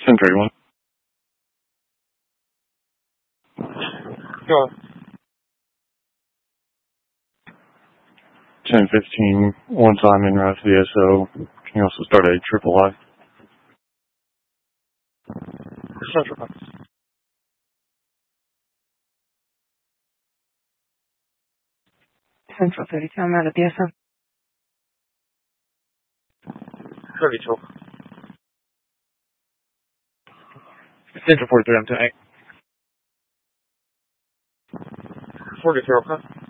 1031. Go on. 1015, one time en route to the SO. Can you also start a triple I? Central Park. Central 32, I'm out of the SO. 32. Central 43, I'm tonight. 43, okay.